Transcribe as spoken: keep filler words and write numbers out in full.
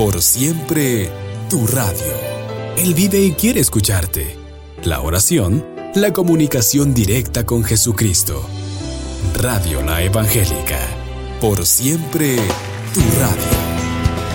Por siempre, tu radio. Él vive y quiere escucharte. La oración, la comunicación directa con Jesucristo. Radio La Evangélica. Por siempre, tu radio.